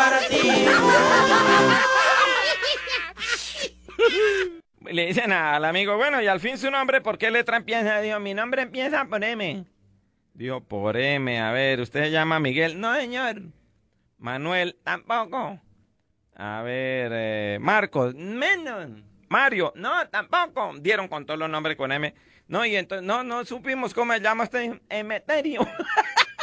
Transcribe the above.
para ti. Le dicen al amigo, bueno, y al fin su nombre, ¿por qué letra empieza? Dijo, mi nombre empieza por M. Dijo, por M, a ver, ¿usted se llama Miguel? No, señor. Manuel, tampoco. A ver, Marcos, menos. Mario, no, tampoco. Dieron con todos los nombres con M. No, y entonces, no supimos cómo se llama usted. Emeterio.